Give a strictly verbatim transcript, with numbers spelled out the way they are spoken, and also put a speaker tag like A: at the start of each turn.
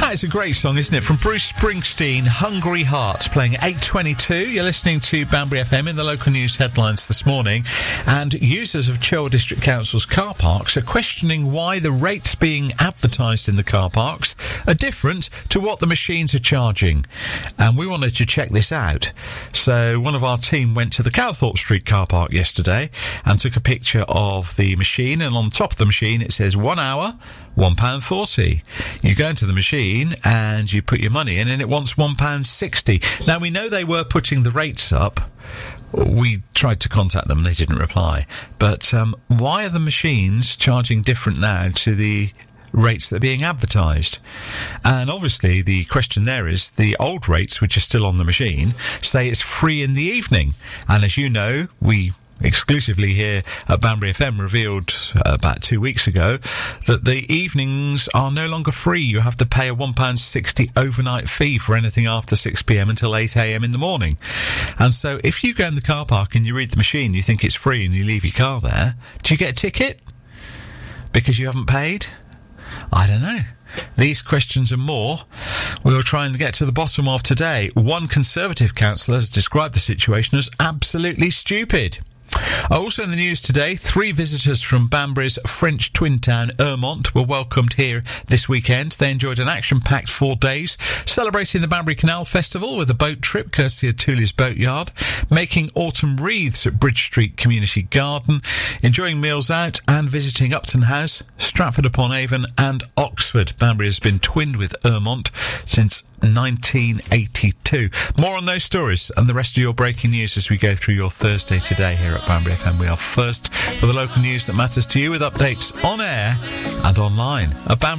A: That is a great song, isn't it? From Bruce Springsteen, Hungry Hearts, playing at eight twenty-two. You're listening to Banbury F M in the local news headlines this morning. And users of Chilwell District Council's car parks are questioning why the rates being advertised in the car parks are different to what the machines are charging. And we wanted to check this out. So one of our team went to the Cowthorpe Street car park yesterday and took a picture of the machine. And on top of the machine, it says one hour, one pound forty. You go into the machine and you put your money in and it wants one pound sixty. Now, we know they were putting the rates up. We tried to contact them. They didn't reply. But um, why are the machines charging different now to the rates that are being advertised? And obviously the question there is the old rates, which are still on the machine, say it's free in the evening. And as you know, we exclusively here at Banbury F M revealed uh, about two weeks ago that the evenings are no longer free. You have to pay a one pound sixty overnight fee for anything after six p m until eight a m in the morning. And so if you go in the car park and you read the machine, you think it's free and you leave your car there, do you get a ticket because you haven't paid? I don't know. These questions and more we'll try and get to the bottom of today. One Conservative councillor has described the situation as absolutely stupid. Also in the news today, three visitors from Banbury's French twin town, Ermont, were welcomed here this weekend. They enjoyed an action-packed four days, celebrating the Banbury Canal Festival with a boat trip courtesy of Tooley's Boatyard, making autumn wreaths at Bridge Street Community Garden, enjoying meals out and visiting Upton House, Stratford-upon-Avon and Oxford. Banbury has been twinned with Ermont since nineteen eighty-two. More on those stories and the rest of your breaking news as we go through your Thursday today here at Banbury F M. We are first for the local news that matters to you with updates on air and online at Banbury.